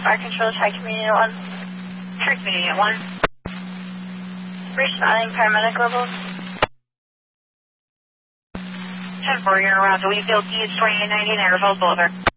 Fire control, try community at 1. Try community at 1. Responding paramedic levels. 10-4, you're around the Wheatfield East, 2890 Niagara Falls Boulevard.